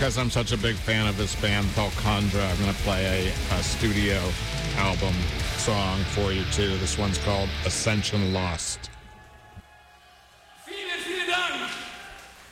because I'm such a big fan of this band, Falcondra, I'm going to play a studio album song for you, too. This one's called Ascension Lost.